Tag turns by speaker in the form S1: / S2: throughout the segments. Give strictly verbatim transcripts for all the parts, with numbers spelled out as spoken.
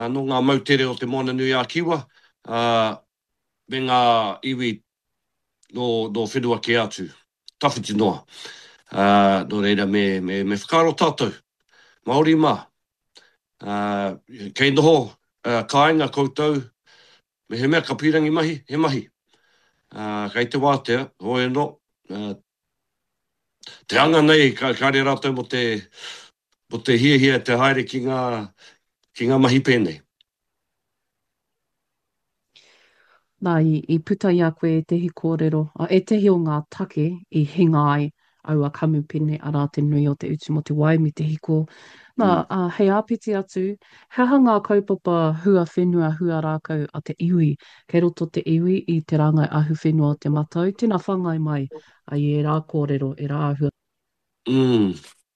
S1: no ngā mautere o te moana nui a Kiwa, uh, me ngā iwi no, no whenua ke atu. Tawhiti noa. Uh, no reira me, me, me whakaro tātou. Māori mā. Uh, kei noho, uh, kāinga koutou, me he mea ka pirangi mahi, he mahi. Uh, kei te wātea, hoi no, uh, te anga nei, ka, ka re rātou mo te, mo te hia hia te haere ki ngā, ki ngā mahi pēnei.
S2: Nā, i, i puta i a koe e tehi kōrero, a e tehi o ngā take i hinga ai au a kamupene a rā te nui o te utu mo te waimi te hiko. Nā,
S1: Mm.
S2: a, hei āpiti atu, heha ngā kaupapa hua whenua hua rākau a te iwi, kei roto te iwi i te rangai ahu whenua o te matau, tēnā whangai mai a i e rā kōrero, e rā ahua.
S1: Mm.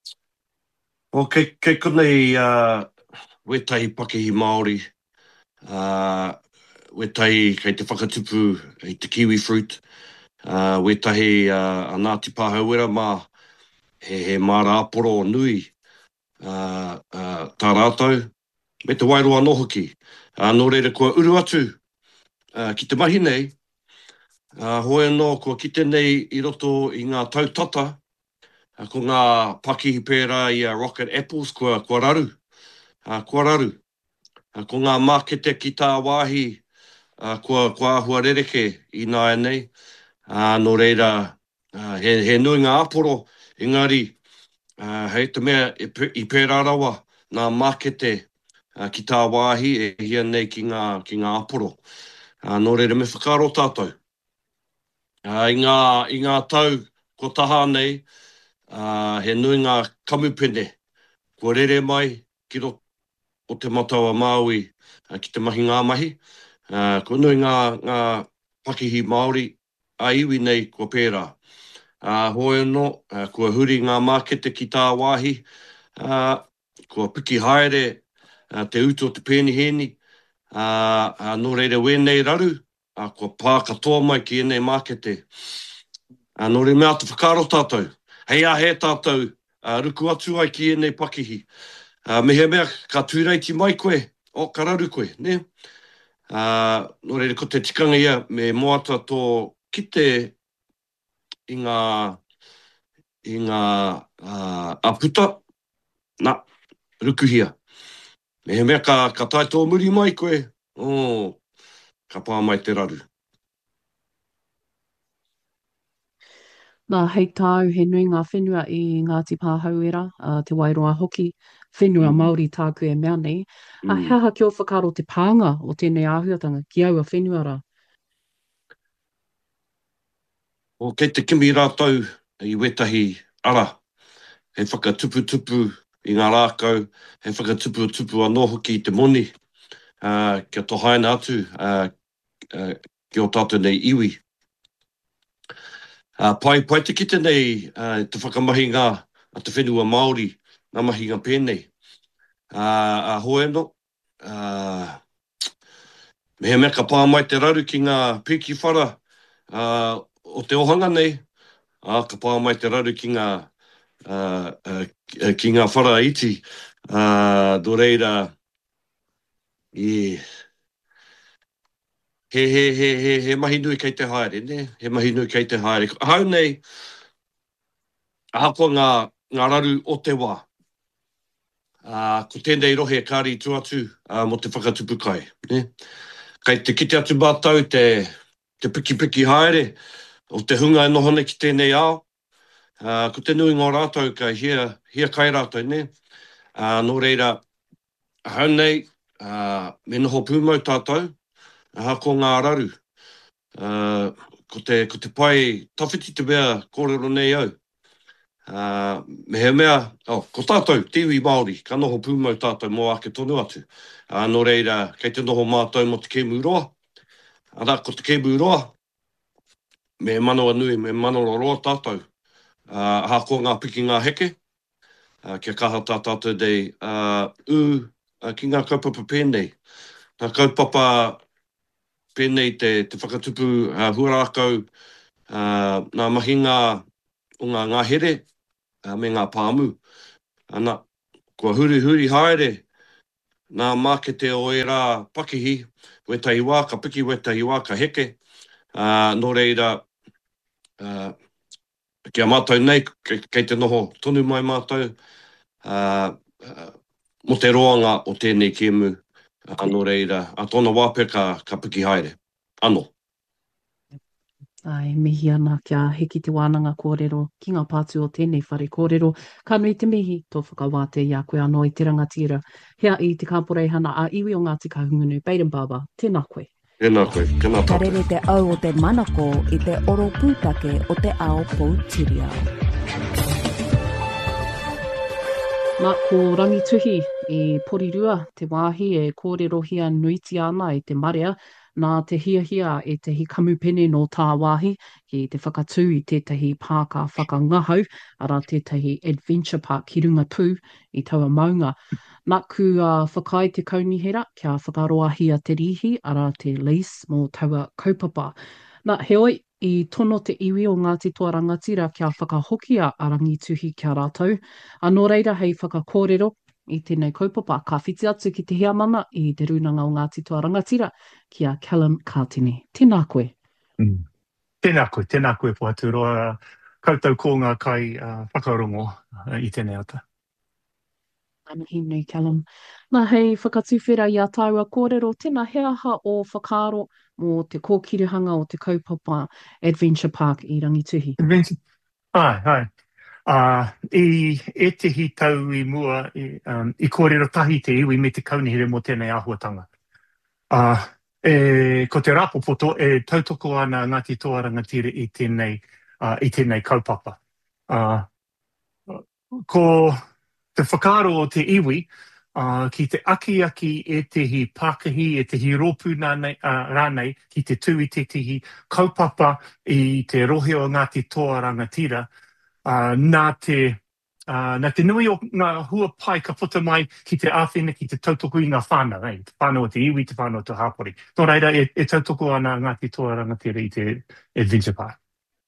S1: O kei, kei konei uh, wetahi pakihi Māori, uh, wetahi kei te whakatupu i te kiwi fruit, uh, wetahi uh, a Ngāti Pāhauera mā he, he mārāporo nui uh, uh, tā rātou, me te wairoa noho ki. Uh, nō reira kua uru atu uh, ki te mahi nei, uh, hoi anō kua kite nei i roto i ngā tautata, uh, ko ngā pakihi pērā i a Rocket Apples kua, kua raru, uh, kua raru. Uh, ko ngā mākete ki tā wāhi uh, kua, kua ahua rereke i nā nei, uh, nō reira uh, he, he nui ngā aporo, engari, uh, hei te mea i, i pērā rawa ngā mākete uh, ki tā wāhi e hia nei ki ngā, ki ngā aporo. Uh, nō reira me whakaro tātou. Uh, i, ngā, I ngā tau ko taha nei, uh, he nui ngā kamupene, kua rere mai ki ro o te matawa Māui uh, ki te mahi ngā mahi. Uh, ko nui ngā, ngā pakihi Māori a iwi nei kua pērā. Uh, hoi anō, uh, kua huri ngā mākete ki tā wāhi, uh, kua piki haere uh, te utu o te pēniheni, uh, uh, nō reira wēnei raru, uh, kua pā katoa mai ki enei mākete. Uh, nō reira mea te whakaro tātou, hei a he tātou, uh, ruku atu ai ki enei pakihi. Uh, me he mea ka tūreiti mai koe, o ka raru koe, ne? Uh, nō reira ko te tikanga ia, me moata tō kite i ngā, i ngā uh, aputa, na, rukuhia. Me he mea ka, ka tai tō muri mai koe, oh, ka pā mai te raru.
S2: Nā, hei tāu he nui ngā whenua i Ngāti Pāhauera, uh, te Wairoa hoki, whenua
S1: Mm.
S2: Māori tāku e mea nei.
S1: Mm.
S2: A heha kia o whakaro te pānga o tēnei āhuatanga ki aua whenua rā.
S1: O kei te kimi rātou i wetahi ara, he whakatupu-tupu i ngā rākau, he whakatupu-tupu anō hoki i te moni, uh, kia tohaina atu, uh, uh, ki o tātou nei iwi. Uh, pai, pai te kite nei uh, te whakamahi ngā a te whenua Māori, ngā mahi ngā pēnei. Uh, a hoe no, uh, me he mea ka pā mai te raru ki ngā piki whara uh, o te ohanga nei, uh, ka pā mai te raru ki ngā, uh, uh, ki ngā whara iti, uh, do reira, i... He, he, he, he, he mahi nui kei te haere, ne? He mahi nui kei te haere. Hau nei, ahako ngā, ngā raru o te wā. Uh, ko tēnei rohe kāri tu atu uh, mo te whakatupu kai. Ne? Kei te kite atu mātau te, te piki piki haere o te hunga e nohone ki tēnei ao. Uh, ko te nui ngā rātou ka hia, hia kai rātou, ne? Uh, nō reira, hau nei, uh, me noho pūmau tātou, ahako ngā raru. Uh, ko, te, ko te pai tawhiti te mea kōrero nei au. Uh, me he mea, oh, ko tātou, tiwi Māori, ka noho pūmau tātou mō ake tonu atu. Uh, nō reira, kei te noho mātou mo te kēmu roa. Ara, ko te kēmu roa, me manoa nui, me manoa roa tātou. Uh, ha ko ngā piki ngā heke, uh, kia kaha tā tātou dei, uh, u, uh, ki ngā kaupapa pēnei. Ngā kaupapa pēnei te, te whakatupu uh, huarākau, uh, ngā mahinga o ngā ngā here, Uh, me ngā pāmu. Ana, kua huri huri haere nā mākete o e rā pakihi, we tai wā ka piki, we tai wā ka heke. Uh, nō reira, uh, kia mātou nei, kei te noho tonu mai mātou, uh, uh, mo te roanga o tēnei kēmu, uh, nō reira, a tōna wāpea ka, ka piki haere. Anō.
S2: Ai, mihi ana kia heki te wānanga kōrero ki ngā pātu o tēnei whare kōrero. Ka nui te mihi tō whakawāte i a koe anō i te rangatira. Hea i te kāporei hana a iwi o Ngāti Kahungunu. Baden Baba, tēnā koe.
S1: Tēnā koe, tēnā tātou.
S3: Karere te au o te manako i te oro pūtake o te ao Poutireo.
S2: Nā ko rangituhi i Porirua, te wāhi e kōrero hia nuiti ana i te marea, nā te hiahia e te hi kamupene no tā wāhi ki te whakatū i tētahi pāka whakangahau, ara tētahi adventure park ki runga pū i taua maunga. Nā ku uh, whakai te kaunihera kia whakaroahia te rihi, ara te lease mō taua kaupapa. Nā heoi i tono te iwi o Ngāti Toa Rangatira kia whakahokia a rangituhi kia rātou. Anō reira hei whakakōrero i tēnei kaupapa, ka whiti atu ki te hea mana i te runanga o Ngāti Toa Rangatira, kia Callum Kātini. Tēnā koe.
S4: Mm. Tēnā koe, tēnā koe Puaturoa, koutou ko ngā kai uh, whakarongo uh, i tēnei ata.
S2: Amihi nei, Callum. Nā hei whakatuwhera i a tāua kōrero, tēnā heaha o whakaaro mō te kōkirihanga o te kaupapa Adventure Park i Rangituhi.
S4: Adventure, ai, ai. Uh, i e te hi tau i mua i, um, i kōrero tahi te iwi me te kaunihere mō tēnei āhuatanga. Uh, e, ko te rapopoto e tautoko ana Ngāti Toa Rangatira i tēnei, uh, i tēnei kaupapa. Uh, ko te whakaaro o te iwi, uh, ki te aki aki e te hi Pākahi, e te hi rōpū rānei, uh, rānei, ki te tū i te hi kaupapa i te rohe o Ngāti Toa Rangatira, Uh, nā, te, uh, nā te nui o ngā hua pai ka puta mai ki te āwhina, ki te tautoko i ngā whānau, eh? Te whānau o te iwi, te whānau o te hāpori. Nō reira, e, e tautoko ana Ngāti Toa Rangatira i te Adventure Park.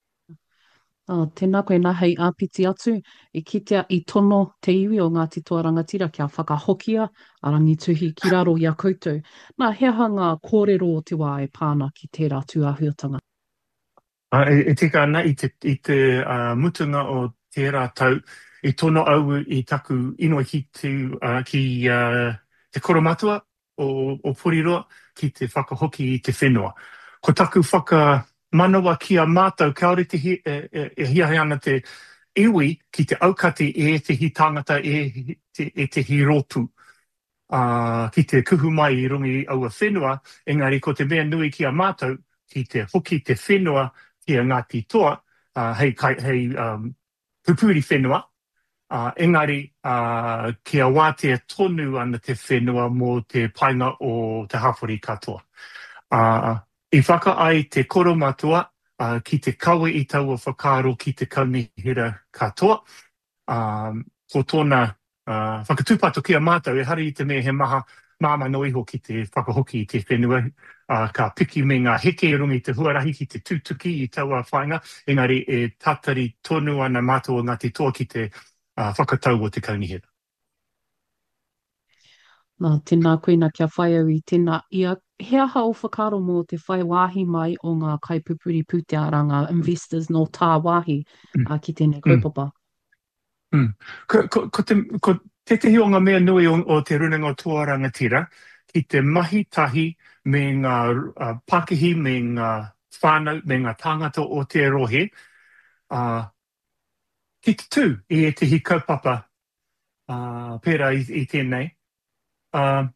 S2: Oh, tēnā koe nā hei āpiti atu, i kitea i tono te iwi o Ngāti Toa Rangatira kia whakahokia a rangituhi ki raro i a koutou. Nā heaha ngā kōrero o te wā e pāna ki tērā tūāhuatanga.
S4: Uh, e, e tika ana i te, i te uh, mutunga o tērā tau, i tono au i taku inoi ki, te, uh, ki uh, te koromatua o, o Porirua ki te whakahoki i te whenua. Ko taku whakamanawa ki a mātou, kaore te hi, e, e, e hiahe ana te iwi ki te aukati e te hi tangata e te, e te hi rōpū. Uh, ki te kuhu mai i rungi aua whenua, engari ko te mea nui ki a mātou, ki te hoki te whenua, ki a Ngāti Toa, uh, hei, hei um, pupuri whenua, uh, engari uh, ki a wātea tonu ana te whenua mō te painga o te hapori katoa. Uh, I whaka ai te koromatua uh, ki te kawe i taua whakaaro ki te kaunihira katoa. Um, ko tōna uh, whakatūpato ki a mātou, e hari i te mea he maha māma no iho ki te whakahoki i te whenua. Uh, ka piki me ngā heke rungi te huarahi ki te tūtuki i taua whainga, engari e tatari tonu ana mātua Ngāti Toa ki te uh, whakatau o te kaunihira.
S2: Nā, tēnā koe nā kia whai au i tēnā ia. Heaha o whakaro mō te whai wāhi mai o ngā kaipupuri pūtearanga investors no tā wāhi
S4: mm.
S2: uh, ki tēnei kaupapa.
S4: Mm. Mm. Ko, ko, ko, te, ko te tehi o ngā mea nui o, o te runanga o Toa Rangatira, ki te mahi tahi me ngā uh, Pākahi, me ngā whānau, me ngā tāngata o te rohe, uh, ki te tū i e te hi kaupapa uh, pērā i, i tēnei. Uh,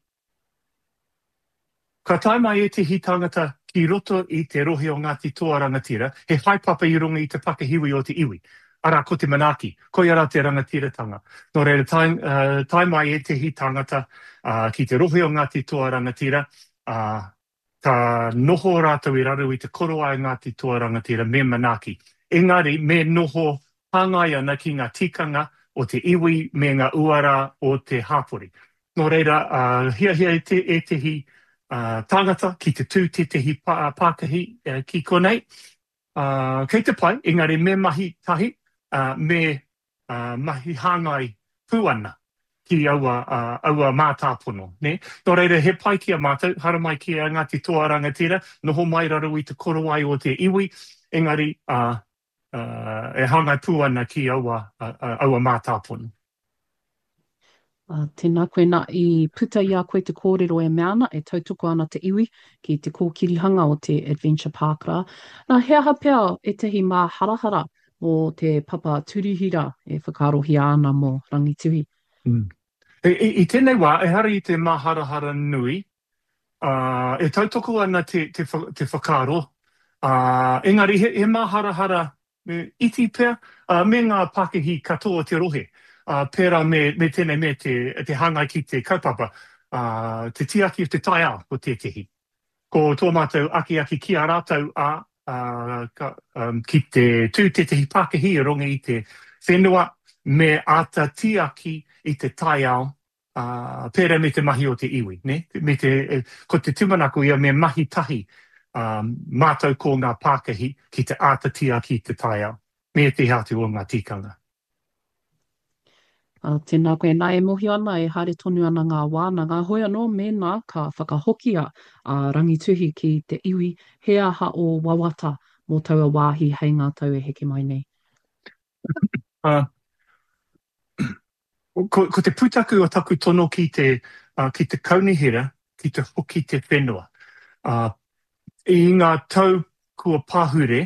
S4: ka taima e te hi tāngata ki roto i te rohe o Ngāti Toa Rangatira, he haipapa i runga i te Pākahiwi o te iwi. Ara ko te manaki, ko ia rā te rangatiratanga. Nō reira, taim, uh, taima e te hi tāngata uh, ki te rohe o Ngāti Toa Rangatira, uh, ka noho rātou i raru i te koroa i Ngāti Toa Rangatira me manaki. Engari, me noho hangai ana ki ngā tikanga o te iwi me ngā uara o te hāpori. Nō reira, uh, hia hia e te, e te hi uh, tāngata ki te tū te te hi pā, Pākahi uh, ki konei. Uh, kei te pai, engari me mahi tahi, Uh, me uh, mahi hangai puana ki aua, uh, aua mātāpono, ne? Nō reira, he pai ki a mātou, hara mai ki a Ngāti Toa Rangatira, noho mai raro i te korowai o te iwi, engari, uh, uh, e hanga pū ana ki aua, uh, uh, aua mātāpono.
S2: Uh, tēnā koe nā i puta i a koe te kōrero e meana, e tautuko ana te iwi ki te kōkirihanga o te Adventure Park rā. Nā hea hapea e tehi mā harahara o te papa turihira e whakarohi ana mō Rangituhi.
S4: Mm. E, e, I tēnei wā, e hara i te mā harahara nui, uh, e tautoko ana te, te, te whakaro, uh, engari he, he mā harahara me iti pēr, uh, me ngā Pākehī katoa te rohe. Uh, pēra me, me tēnei me te, te hangai ki te kaupapa, uh, te tiaki o te tai ao o tētehi. Ko tō mātou aki aki ki a rātou a, uh, ka, um, ki te tū tētehi Pākehī o ronga i te whenua me ata tiaki i te tai ao, uh, pēra me te mahi o te iwi. Ne? Me te, ko te tumanako ia me mahi tahi um, mātou ko ngā Pākehī ki te ata tiaki i te tai ao. Me te hatu o ngā tikanga.
S2: Uh, tēnā koe, nā e mohi ana e haere tonu ana ngā wāna, ngā hoi anō mēnā ka whakahokia a uh, Rangituhi ki te iwi, he aha o wawata mō taua wāhi hei ngā tau e heke mai nei.
S4: Uh, ko, ko te pūtaku o taku tono ki te, uh, ki te kaunihira, ki te hoki te whenua. Uh, I ngā tau kua pāhure,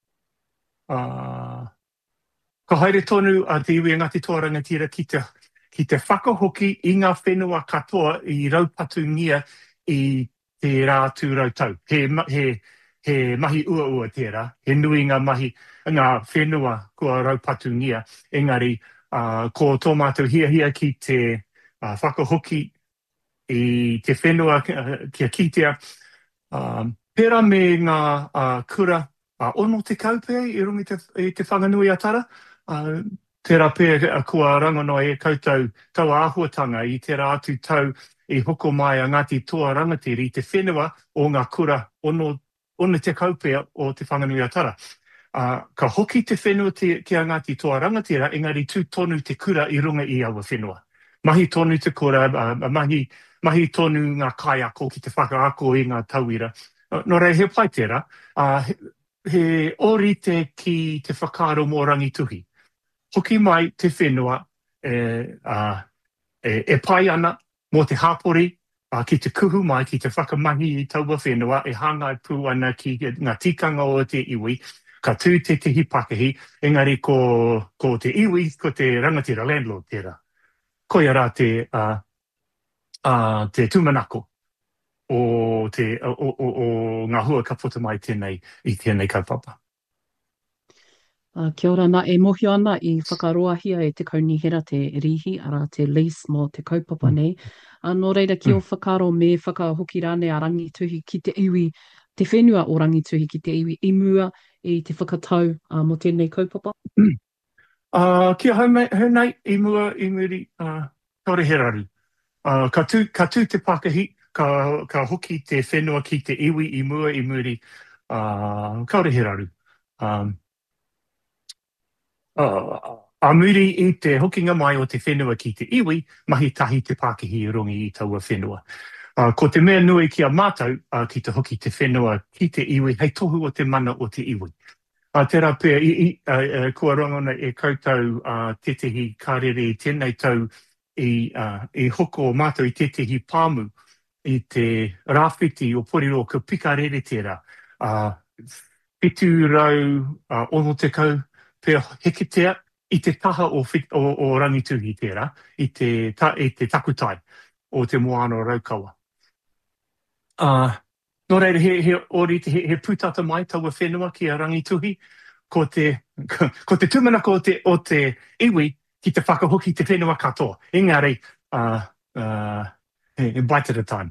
S4: uh, ka haere tonu a te iwi Ngāti Toa Rangatira ki te, ki te whakahoki i ngā whenua katoa i raupatu ngia i te rā tū rautau. He, he, he mahi ua ua tērā, he nui ngā mahi, ngā whenua kua raupatu ngia. Engari, uh, ko tō mātou hia hia ki te uh, whakahoki i te whenua uh, kia kitea. Um, pera me ngā uh, kura uh, ono te kaupea i rungi te, i te whanganui atara. Uh, tērā pēr uh, kua rangono e koutou tau āhuatanga i tērā atu tau i hoko mai a Ngāti Toa Rangatira i te whenua o ngā kura ono, ono te kaupea o te whanganui atara. Uh, ka hoki te whenua te, ki a Ngāti Toa Rangatira, engari tū tonu te kura i runga i aua whenua. Mahi tonu te kura, uh, mahi, mahi tonu ngā kai ako ki te whakaako i ngā tauira. Uh, no rei he pai tērā, uh, he, he orite ki te whakaro mō Rangituhi. Hoki mai te whenua e, uh, e, e pai ana mō te hāpori, uh, ki te kuhu mai, ki te whakamahi i taua whenua, e hāngai pū ana ki ngā tikanga o te iwi, ka tū te tehi Pākehī, engari ko, ko te iwi, ko te rangatira landlord tērā. Koia rā te, uh, uh, te tūmanako o, te, o, o, o, o ngā hua ka puta mai tēnei i tēnei kaupapa.
S2: Uh, kia ora, nā e mohi ana i whakaroahia e te kaunihira te rihi, ara te lease mō te kaupapa nei. Uh, nō reira ki o whakaro me whakahoki rāne a Rangituhi ki te iwi, te whenua o Rangituhi ki te iwi, i mua i te whakatau uh, mō tēnei kaupapa?
S4: Uh, kia hau nei, i mua i muri uh, kaore he raru. Uh, ka, tū, ka tū te Pākehī, ka, ka hoki te whenua ki te iwi i mua i muri uh, kaore he raru. Um, Uh, a muri i te hokinga mai o te whenua ki te iwi, mahi tahi te Pākehī i rungi i taua whenua. Uh, ko te mea nui ki a mātou uh, ki te hoki te whenua ki te iwi, hei tohu o te mana o te iwi. Uh, tērā pēr, i, i, uh, uh, kua rongona e koutou uh, tetehi kārere i tēnei tau i, uh, i hoko o mātou i tetehi pāmu i te rāwhiti o Porirō ka pikarere tērā. Uh, Whitu rau uh, ono te kau, pēr heketea i te taha o, o, o Rangituhi tērā, i te, ta, i te takutai o te moana raukawa. Uh, nō reira, he, he, ori, he, he pūtata mai taua whenua ki a Rangituhi, ko te, ko te tumanako o te, o te iwi ki te whakahoki te whenua katoa. Engari, uh, uh, a bite at a time.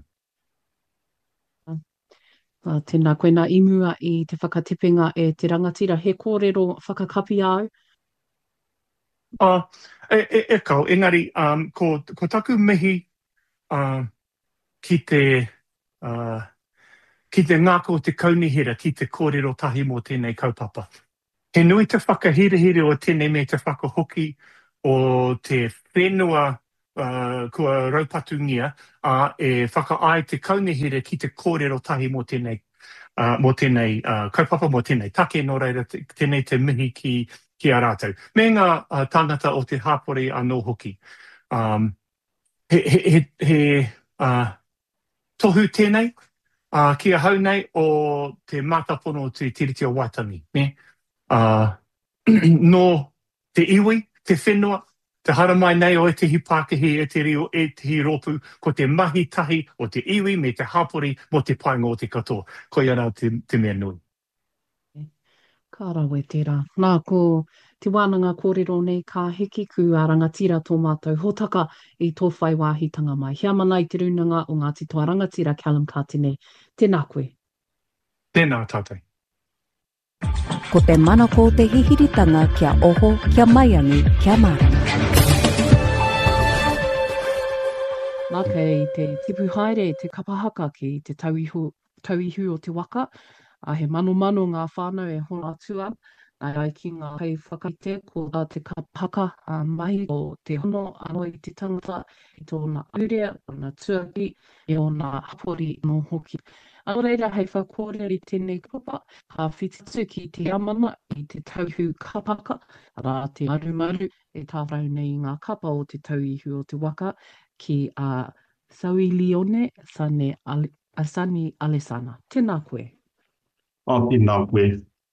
S2: Uh, tēnā koe nā imua i te whakatipinga e te rangatira, he kōrero whakakapi au?
S4: Uh, e, e, e kau, engari, um, ko, ko taku mihi uh, ki te, uh, ki te ngāko o te kaunihira, ki te kōrero tahi mō tēnei kaupapa. He nui te whakahirehire o tēnei me te whakahoki o te whenua uh, kua raupatungia a e whakaae te kaunehere ki te kōrero tahi mō tēnei, uh, mō tēnei uh, kaupapa mō tēnei take no reira te, tēnei te mihi ki, ki a rātou. Me ngā uh, tāngata o te hāpore anō hoki. Um, he he, he, he uh, tohu tēnei, uh, kia hau nei o te mātapono o te tiriti o Waitangi. Ne? Uh, no te iwi, te whenua, te haramai nei o e tehi Pākehī, e te rio, e tehi ropu, ko te mahi tahi o te iwi me te hapori mo te painga o te katoa. Ko ia rā te, te mea nui.
S2: Ka rawe tērā. Nā, ko te wānanga kōrero nei ka hiki ku a rangatira tō mātou hotaka i tō whai wāhitanga mai. Hea mana i te runanga o Ngāti Toa Rangatira Callum Kātene. Tēnā koe.
S4: Tēnā tātou.
S3: Ko te manako te hihiritanga kia oho, kia maiangi, kia marama.
S2: Nā kei te tipu haere, te kapahaka ki te tauihu, tauihu o te waka, a he mano mano ngā whānau e hono atua, nai ai ki ngā hei whakaite ko a te kapahaka a mahi o te hono anō i te tangata i tōna aurea, o ngā tuaki, e o ngā hapori no hoki. Anō reira hei whakōrero i tēnei kapa, ka whititu ki te amana i te tauihu kapaka, rā te maru maru e tāwhau nei ngā kapa o te tauihu o te waka, ki a uh, Saui Leone Sane Ale, Asani Alesana. Tēnā koe.
S5: Oh, tēnā koe.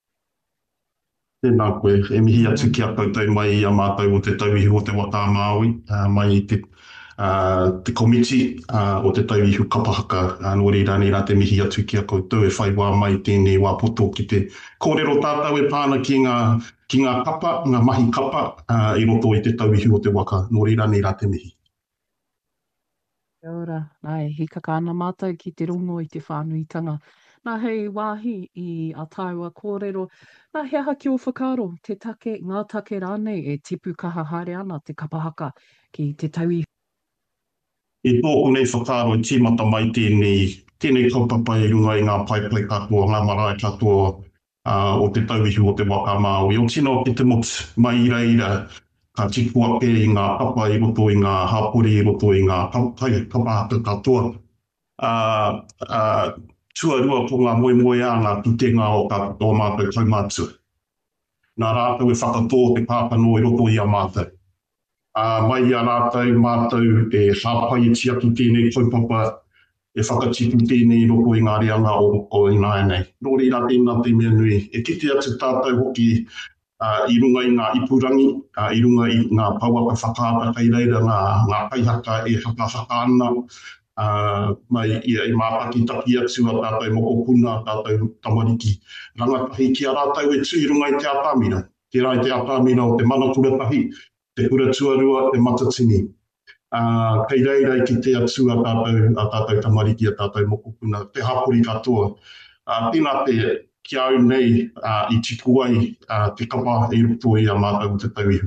S5: Tēnā koe. E mihi atu ki a koutou mai i a mātou o te tauihu o te waka Māui, uh, mai te, uh, te komiti uh, o te tauihu kapahaka. Uh, nō reira nei rā te mihi atu ki a koutou e whai wā mai tēnei wā poto ki te kōrero tātou e pāna ki ngā, ki ngā kapa, ngā mahi kapa uh, i roto i te tauihu o te waka. Nō reira nei rā te mihi.
S2: Kia ora, nai, hikaka ana mātou ki te rongo i te whānuitanga. Nā hei wāhi i a tāua kōrero, nā he aha ki o whakaro, te take, ngā take rānei e tipu kaha haere ana te kapahaka ki te tauihu.
S5: E tōku nei whakaro i tīmata mai tēnei, tēnei kaupapa i runga i ngā paipai katoa, ngā marae katoa uh, o te tauihu o te waka Māui. O tino ki te mot mai ira ira, ka tipu ake i ngā papa i roto i ngā hapori i roto i ngā kapahaka katoa. Uh, uh, tuarua ko ngā moe moe a ngā tutenga o ka o mātou taumātua. Nā rātou e whakatō te pāpano i roto i a mātou. Uh, mai a rātou mātou e hāpai e tiatu tēnei kaupapa e whakatipu tēnei i roto i ngā reanga o, o i nāi nei. Nō reira tēnā te mea nui. E kite atu tātou hoki Uh, i runga i ngā ipurangi, uh, i runga i ngā pauaka whakaata kei reira, ngā, ngā kaihaka e haka haka ana, uh, mai i, i māpaki taki atu a tātou mokopuna, tātou tamariki. Rangatahi ki a rātou e tū i runga i te atamira, te rai te atamira o te mana kuratahi, te kura tuarua, te matatini. Uh, kei reira i ki te atu a tātou, a tātou tamariki, a tātou mokopuna, te hapori katoa. Uh, tēnā te ki au nei uh, i tiku ai uh, te kapa i roto i a mātou te tauihu.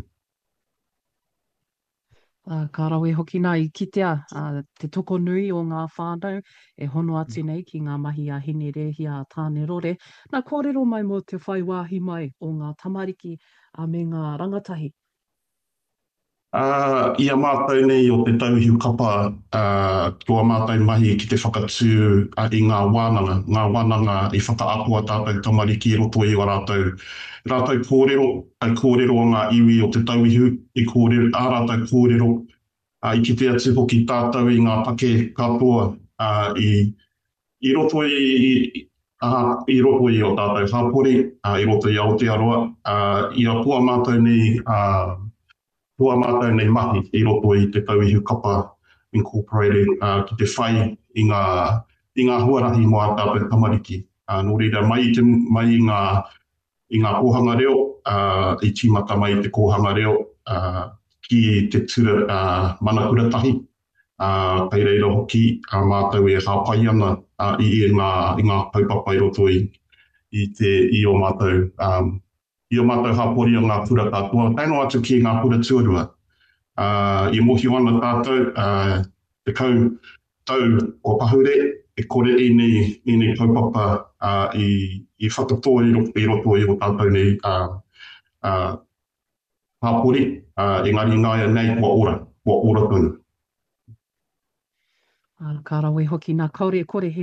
S2: Uh, ka rawe hoki nā i kitea uh, te toko nui o ngā whānau e hono atu nei ki ngā mahi a hine rehi a tāne rore. Nā kōrero mai mo te whai wāhi mai o ngā tamariki a me ngā rangatahi.
S5: Uh, I a mātou nei o te tauihu kapa uh, kua mātou mahi ki te whakatū uh, i ngā wānanga, ngā wānanga i whakaapua tātou tamariki i roto i o rātou. Rātou kōrero, ai kōrero o ngā iwi o te tauihu, i kōrero, ā rātou kōrero, uh, i ki te atu hoki tātou i ngā pake katoa uh, i, i roto i, uh, i roto i o tātou hapori, uh, i roto i Aotearoa, uh, i a pua mātou nei uh, Tua mātou nei mahi i roto i te tauihu kapa incorporated uh, ki te whai i ngā, i ngā huarahi mo a tātou tamariki. Uh, nō reira mai, te, mai i ngā, i ngā kōhanga reo, uh, i tīmata mai te kōhanga reo uh, ki te tura uh, manakura tahi. Uh, kei reira hoki, a uh, mātou e hāpai ana uh, i, i ngā, i ngā kaupapa i roto i, i, te, i o mātou um, I o mātou hapori o ngā pura katoa. Taino atu ki ngā pura tuarua. Uh, I mohi ana tātou, uh, te kau tau o pahure, e kore i nei, i nei kaupapa uh, i, i whakatoa i roto i, roto i o tātou nei uh, uh, hapori. Uh, engari ngāia nei kua ora, kua ora tonu.
S2: Uh, ka rawe hoki nā kaore kore he